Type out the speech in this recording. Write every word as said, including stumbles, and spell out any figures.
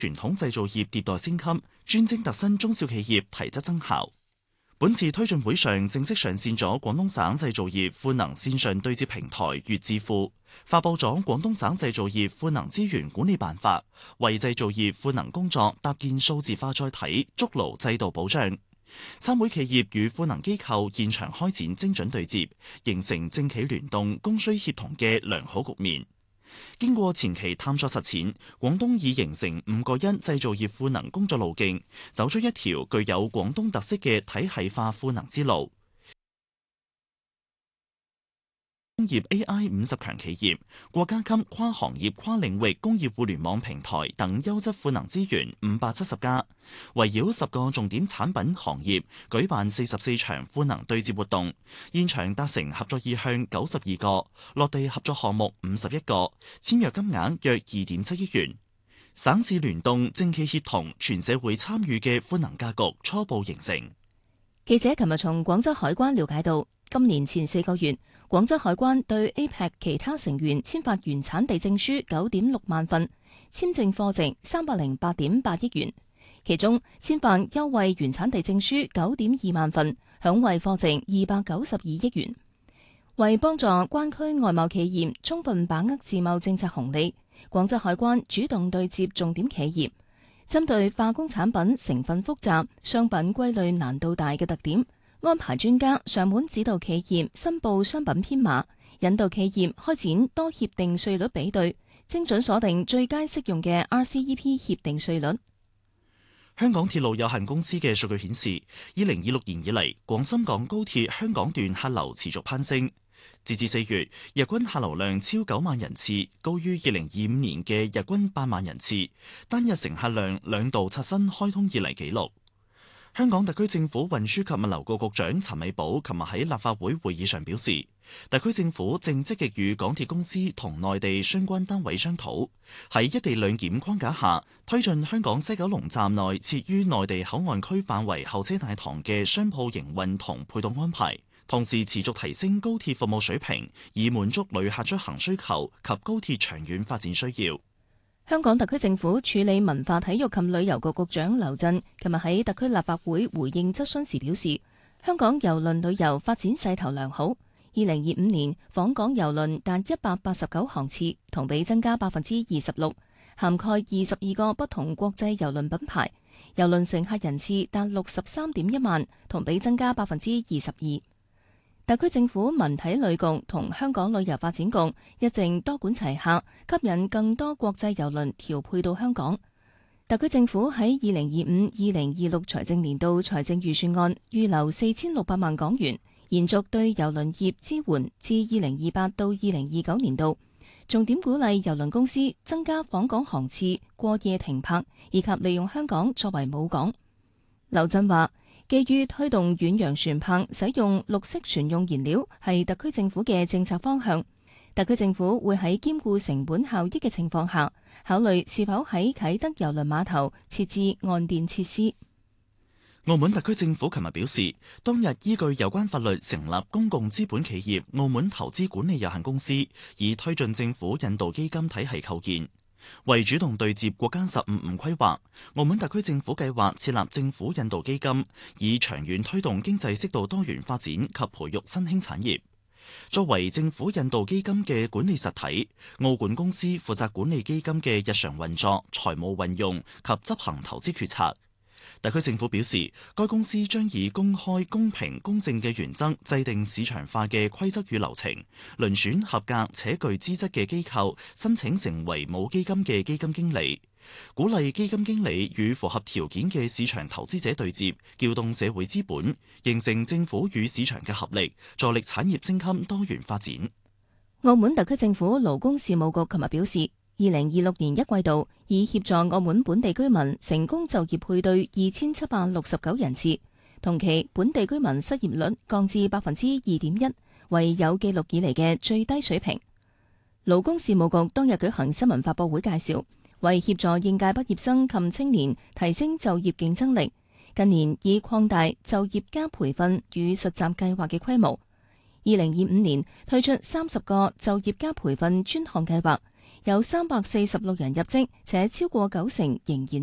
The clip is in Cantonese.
傳統製造業迭代升級，專精特新中小企業提質增效。本次推進會上正式上線咗廣東省製造業賦能線上對接平台粵智庫，發佈咗廣東省製造業賦能資源管理辦法，為製造業賦能工作搭建數字化載體，築牢制度保障。參會企業與賦能機構現場開展精準對接，形成政企聯動、供需協同嘅良好局面。經過前期探索實踐，廣東已形成五個因製造業賦能工作路徑，走出一條具有廣東特色嘅體系化賦能之路。工業 A I 五十強企業、國家級跨行業跨領域工業互聯網平台等優質賦能資源五百七十家，圍繞十個重點產品行業舉辦四十四場賦能對接活動，現場達成合作意向九十二個，落地合作項目五十一個，簽約金額約二點七億元。省市聯動、政企協同、全社會參與嘅賦能格局初步形成。 記者琴日從廣州海關了解到，今年前四個月，廣州海關對 A P E C 其他成員簽發原產地證書九點六萬份，簽證貨值三百零八點八億元，其中簽發優惠原產地證書九點二萬份，享惠貨值二百九十二億元。為幫助關區外貿企業充分把握自貿政策紅利，廣州海關主動對接重點企業，針對化工產品成分複雜、商品歸類難度大嘅特點，安排專家上門指導企業申報商品編碼，引導企業開展多協定稅率比對，精準鎖定最佳適用嘅 R C E P 協定稅率。 香港鐵路有限公司嘅數據顯示，二零二六年以嚟，廣深港高鐵香港段客流持續攀升。截至四月，日均客流量超九萬人次，高於二零二五年嘅日均八萬人次，單日乘客量兩度刷新開通以嚟紀錄。香港特區政府運輸及物流局局長陳美寶琴日喺立法會會議上表示，特區政府正積極與港鐵公司同內地相關單位商討，喺一地兩檢框架下推進香港西九龍站內設於內地口岸區範圍候車大堂嘅商鋪營運同配套安排，同時持續提升高鐵服務水平，以滿足旅客出行需求及高鐵長遠發展需要。 香港特區政府處理文化體育及旅遊局局長劉震琴日喺特區立法會回應質詢時表示，香港郵輪旅遊發展勢頭良好，二零二五年訪港郵輪達一百八十九航次，同比增加百分之二十六，涵蓋二十二個不同國際郵輪品牌，郵輪乘客人次達六十三點一萬，同比增加百分之二十二。特區政府文體旅局同香港旅遊發展局一直多管齊下，吸引更多國際郵輪調配到香港。特區政府喺二零二五、二零二六財政年度財政預算案預留四千六百萬港元，延續對郵輪業支援至二零二八到二零二九年度，重點鼓勵郵輪公司增加訪港航次、過夜停泊，以及利用香港作為母港。劉震話，基於推動遠洋船舶使用綠色船用燃料係特區政府嘅政策方向，特區政府會喺兼顧成本效益嘅情況下，考慮是否喺啟德郵輪碼頭設置岸電設施。 澳門特區政府琴日表示，當日依據有關法律成立公共資本企業澳門投資管理有限公司，以推進政府引導基金體系構建。為主動對接國家十五五規劃，澳門特區政府計劃設立政府引導基金，以長遠推動經濟適度多元發展及培育新興產業。作為政府引導基金嘅管理實體，澳管公司負責管理基金嘅日常運作、財務運用及執行投資決策。特區政府表示，該公司將以公開、公平、公正嘅原則制定市場化嘅規則與流程，遴選合格且具資質嘅機構申請成為母基金嘅基金經理，鼓勵基金經理與符合條件嘅市場投資者對接，調動社會資本，形成政府與市場嘅合力，助力產業升級多元發展。 澳門特區政府勞工事務局琴日表示，二零二六年一季度已協助澳門本地居民成功就業配對二千七百六十九人次，同期本地居民失業率降至百分之二點一，為有記錄以嚟嘅最低水平。勞工事務局當日舉行新聞發佈會介紹，為協助應屆畢業生及青年提升就業競爭力，近年已擴大就業加培訓與實習計劃嘅規模。二零二五年推出三十個就業加培訓專項計劃， 有三百四十六人入職，且超過九成仍然